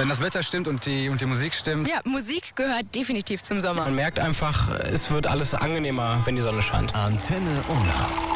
Wenn das Wetter stimmt und die Musik stimmt. Ja, Musik gehört definitiv zum Sommer. Man merkt einfach, es wird alles angenehmer, wenn die Sonne scheint. Antenne Unna.